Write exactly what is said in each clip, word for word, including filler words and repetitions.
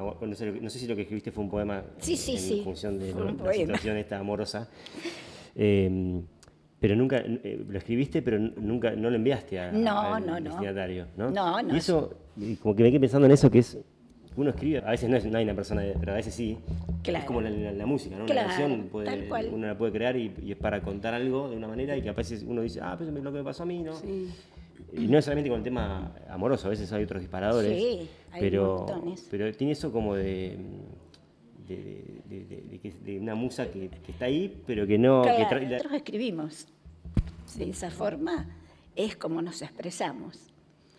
o no sé, no sé si lo que escribiste fue un poema sí, sí, en sí, función de fue lo, un la poema. situación esta amorosa. Eh, pero nunca, eh, lo escribiste, pero nunca, no lo enviaste a, No, al no, no. destinatario, ¿no? No, no. Y eso, como que me quedé pensando en eso, que es, uno escribe, a veces no, es, no hay una persona, pero a veces sí. Claro. Es como la, la, la música, ¿no? Una Claro, canción puede, tal cual. uno la puede crear y, y es para contar algo de una manera y que a veces uno dice, ah, pues lo que me pasó a mí, ¿no? Sí. Y no es solamente con el tema amoroso, a veces hay otros disparadores. Sí, hay pero, montones. pero tiene eso como de, de, de, de, de, de, de una musa que, que está ahí, pero que no... Claro, que tra- nosotros escribimos. Sí. De esa forma es como nos expresamos.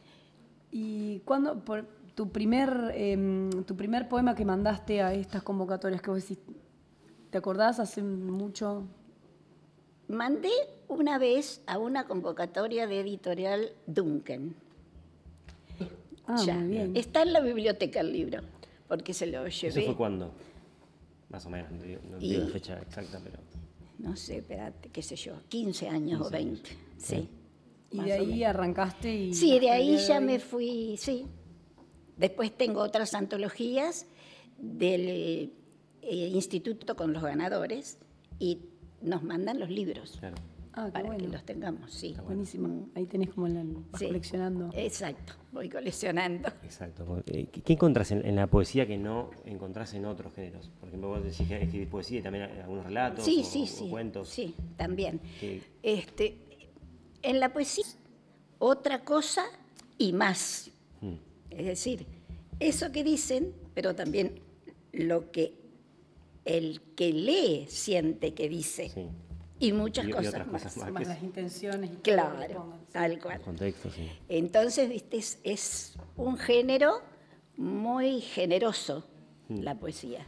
¿Y cuándo, por tu primer, eh, tu primer poema que mandaste a estas convocatorias que vos decís, ¿te acordás hace mucho? Mandé una vez a una convocatoria de editorial Duncan. Ah, Ya, muy bien. está en la biblioteca el libro, porque se lo llevé. ¿Eso fue cuándo? Más o menos, no digo, no Y- digo la fecha exacta, pero... No sé, espérate, qué sé yo, quince años o veinte. Sí. Y más de o ahí menos. arrancaste y... Sí, de hasta el ahí día de ya hoy. me fui, sí. Después tengo otras antologías del eh, instituto con los ganadores y nos mandan los libros Claro. Ah, qué para bueno. que los tengamos, sí. Buenísimo. Ahí tenés como la, vas Sí. coleccionando. Exacto, voy coleccionando. Exacto. Eh, ¿Qué qué encontrás en, en la poesía que no encontrás en otros géneros? Por ejemplo, vos decís que escribís poesía y también hay algunos relatos Sí, o, sí, o sí. cuentos. Sí, también. Que- Este, en la poesía, otra cosa y más. Mm. Es decir, eso que dicen, pero también lo que el que lee siente que dice. Sí. Y muchas Y- y cosas otras más. cosas más. Más que las intenciones y todo lo que Claro, pongan, sí. tal cual. Contexto, sí. Entonces, viste, es, es un género muy generoso, Mm. la poesía.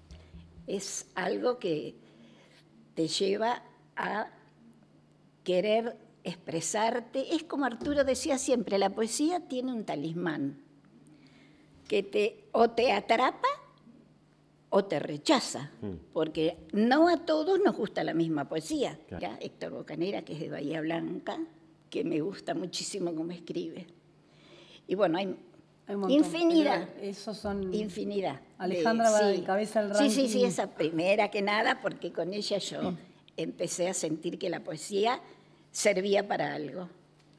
Es algo que te lleva a querer expresarte. Es como Arturo decía siempre, la poesía tiene un talismán que te, o te atrapa o te rechaza, Mm. porque no a todos nos gusta la misma poesía. Claro. Ya, Héctor Bocanera, que es de Bahía Blanca, que me gusta muchísimo cómo escribe. Y bueno, hay Hay un montón, infinidad, pero esos son... infinidad. Alejandra va sí. de cabeza al Sí, sí, sí, ranking. esa primera que nada, porque con ella yo empecé a sentir que la poesía servía para algo.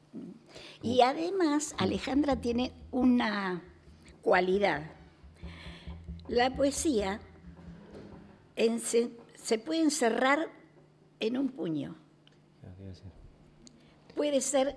Y además, Alejandra tiene una cualidad. La poesía en- se, se puede encerrar en un puño. Claro, ¿qué iba a decir? Puede ser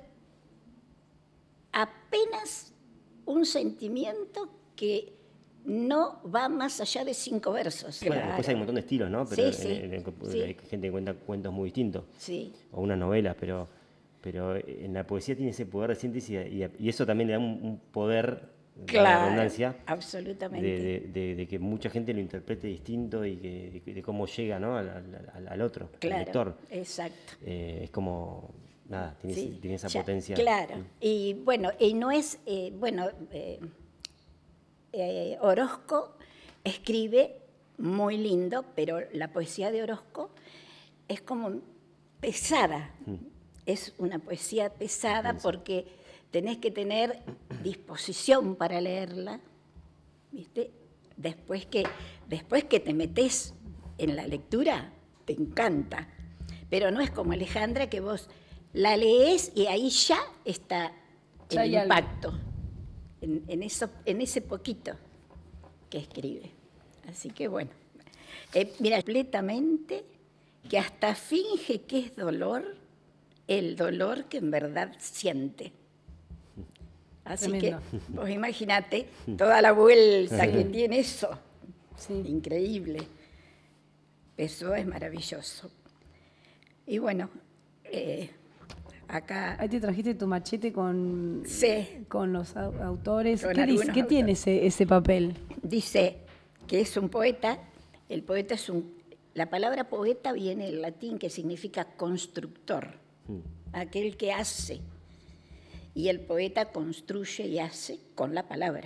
apenas un sentimiento que no va más allá de cinco versos. Bueno, Claro. después hay un montón de estilos, ¿no? Pero Sí, sí, en- en- en- sí. hay gente que cuenta cuentos muy distintos. Sí, O unas novelas, pero, pero en la poesía tiene ese poder de síntesis y, y eso también le da un, un poder, de la claro, redundancia, absolutamente. de, de- de- de que mucha gente lo interprete distinto y que, de, de cómo llega, ¿no? al, al- al otro, Claro, al lector. exacto. Eh, es como, nada, tiene, Sí, tiene esa ya, potencia. Claro, Mm. y bueno, y no es, eh, bueno, eh, eh, Orozco escribe muy lindo, pero la poesía de Orozco es como pesada, es una poesía pesada porque tenés que tener disposición para leerla, ¿viste? Después que, después que te metes en la lectura, te encanta. Pero no es como Alejandra, que vos la lees y ahí ya está Ya el hay algo. impacto, en, en, eso, en ese poquito que escribe. Así que bueno, eh, mira, completamente que hasta finge que es dolor el dolor que en verdad siente. Así Tremendo. que vos imaginate toda la vuelta que tiene eso. Sí. Increíble. Eso es maravilloso. Y bueno, eh, acá Ahí te trajiste tu machete con, Sí. con los au- autores. Con ¿Qué, dice- algunos qué tiene ese, ese papel? dice que es un poeta. El poeta es un... La palabra poeta viene del latín, que significa constructor, aquel que hace. Y el poeta construye y hace con la palabra.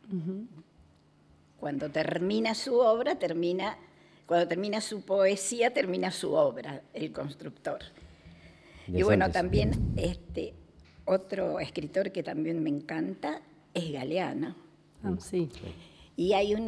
Cuando termina su obra, termina, cuando termina su poesía, termina su obra, el constructor. Y bueno, Interesante eso. también este, otro escritor que también me encanta es Galeano. Ah, sí. Y hay una